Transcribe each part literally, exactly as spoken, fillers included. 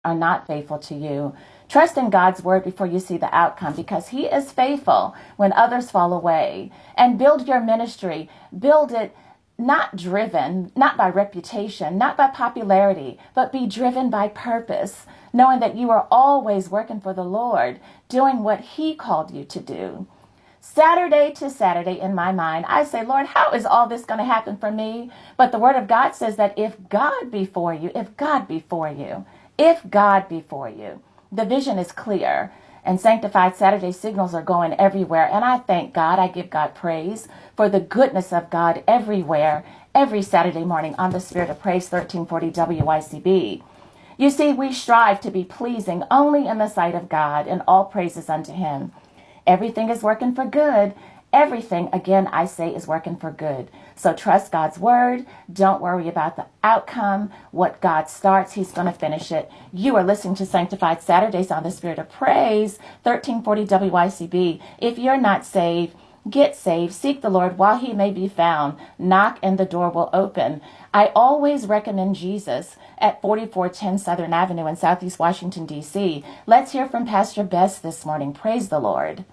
are not faithful to you. Trust in God's word before you see the outcome, because he is faithful when others fall away. And build your ministry. Build it not driven, not by reputation, not by popularity, but be driven by purpose, knowing that you are always working for the Lord, doing what he called you to do. Saturday to Saturday, in my mind, I say, Lord, how is all this going to happen for me? But the word of God says that if God be for you, if God be for you, if God be for you, the vision is clear. And Sanctified Saturday signals are going everywhere. And I thank God, I give God praise for the goodness of God everywhere, every Saturday morning on the Spirit of Praise, thirteen forty W Y C B. You see, we strive to be pleasing only in the sight of God, and all praises unto him. Everything is working for good. Everything, again, I say, is working for good. So trust God's word. Don't worry about the outcome. What God starts, he's going to finish it. You are listening to Sanctified Saturdays on the Spirit of Praise, thirteen forty W Y C B. If you're not saved, get saved. Seek the Lord while he may be found. Knock and the door will open. I always recommend Jesus at forty-four ten Southern Avenue in Southeast Washington, D C. Let's hear from Pastor Bess this morning. Praise the Lord.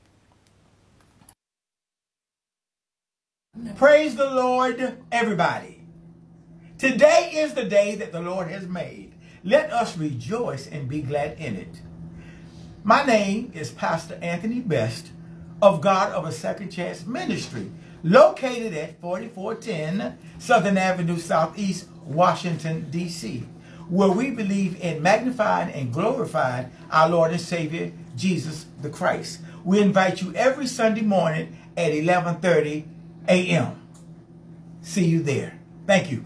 Praise the Lord, everybody. Today is the day that the Lord has made. Let us rejoice and be glad in it. My name is Pastor Anthony Best of God of a Second Chance Ministry, located at forty-four ten Southern Avenue, Southeast Washington, D C, where we believe in magnifying and glorifying our Lord and Savior, Jesus the Christ. We invite you every Sunday morning at eleven thirty A M See you there. Thank you.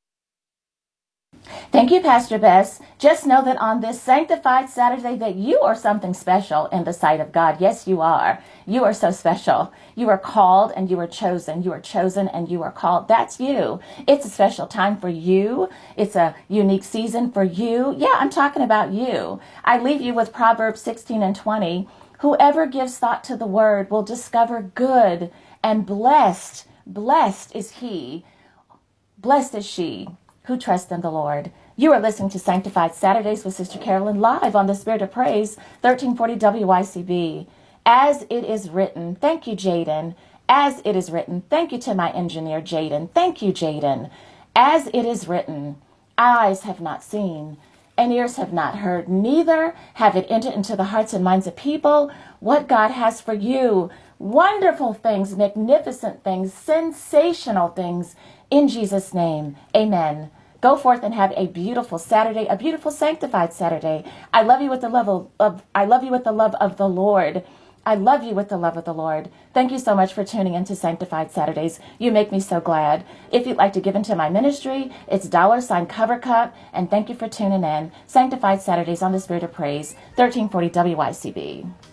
Thank you, Pastor Bess. Just know that on this Sanctified Saturday that you are something special in the sight of God. Yes, you are. You are so special. You are called and you are chosen. You are chosen and you are called. That's you. It's a special time for you. It's a unique season for you. Yeah, I'm talking about you. I leave you with Proverbs sixteen and twenty. Whoever gives thought to the word will discover good, and blessed, blessed is he, blessed is she who trusts in the Lord. You are listening to Sanctified Saturdays with Sister Carolyn, live on the Spirit of Praise, thirteen forty W Y C B. As it is written, thank you, Jaden. As it is written, thank you to my engineer, Jaden. Thank you, Jaden. As it is written, eyes have not seen, and ears have not heard, neither have it entered into the hearts and minds of people what God has for you. Wonderful things, magnificent things, sensational things in Jesus' name. Amen. Go forth and have a beautiful Saturday, a beautiful sanctified Saturday. I love you with the love of, of I love you with the love of the Lord. I love you with the love of the Lord. Thank you so much for tuning into Sanctified Saturdays. You make me so glad. If you'd like to give into my ministry, it's dollar sign cover cup. And thank you for tuning in. Sanctified Saturdays on the Spirit of Praise, thirteen forty W Y C B.